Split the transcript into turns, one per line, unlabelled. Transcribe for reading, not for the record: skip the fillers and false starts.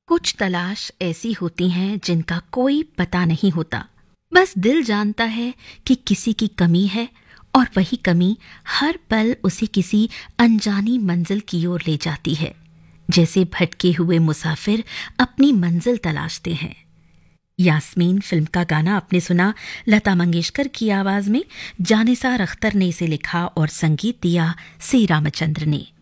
कुछ तलाश ऐसी होती हैं जिनका कोई पता नहीं होता। बस दिल जानता है कि किसी की कमी है और वही कमी हर पल उसे किसी अनजानी मंजिल की ओर ले जाती है, जैसे भटके हुए मुसाफिर अपनी मंजिल तलाशते हैं। यास्मीन फिल्म का गाना आपने सुना लता मंगेशकर की आवाज में। जानिसार अख्तर ने इसे लिखा और संगीत दिया सी रामचंद्र ने।